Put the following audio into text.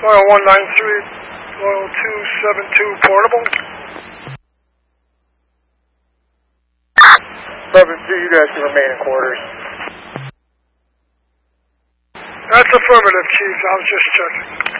Loyal 193, Loyal 272 portable. 7-2, you guys can remain in quarters. That's affirmative, Chief. I was just checking.